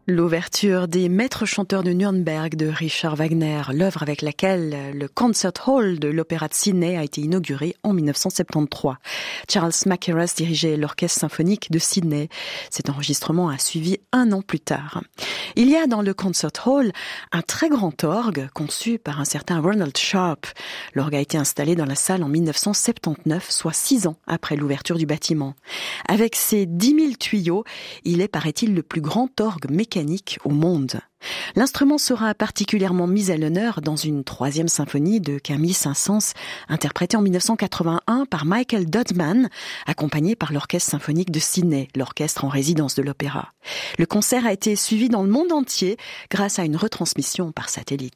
L'ouverture des Maîtres chanteurs de Nuremberg de Richard Wagner, l'œuvre avec laquelle le Concert Hall de l'Opéra de Sydney a été inauguré en 1973. Charles Mackerras dirigeait l'Orchestre symphonique de Sydney. Cet enregistrement a suivi 1 an plus tard. Il y a dans le Concert Hall un très grand orgue conçu par un certain Ronald Sharp. L'orgue a été installé dans la salle en 1979, soit 6 ans après l'ouverture du bâtiment. Avec ses 10 000 tuyaux, il est, paraît-il, le plus grand orgue mécanique au monde. L'instrument sera particulièrement mis à l'honneur dans une 3e symphonie de Camille Saint-Saëns, interprétée en 1981 par Michael Dodman, accompagné par l'Orchestre symphonique de Sydney, l'orchestre en résidence de l'opéra. Le concert a été suivi dans le monde entier grâce à une retransmission par satellite.